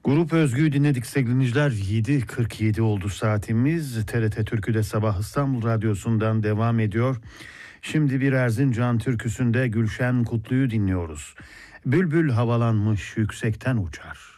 Grup Özgü'yü dinledik sevgili dinleyiciler. 7.47 oldu saatimiz. TRT Türkü'de Sabah İstanbul Radyosu'ndan devam ediyor. Şimdi bir Erzincan türküsünde Gülşen Kutlu'yu dinliyoruz. Bülbül havalanmış yüksekten uçar.